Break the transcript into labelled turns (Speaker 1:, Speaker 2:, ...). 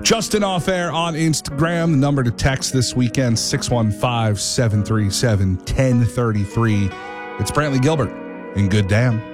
Speaker 1: Justin Off Air on Instagram. The number to text this weekend, 615-737-1033. It's Brantley Gilbert in Good Damn.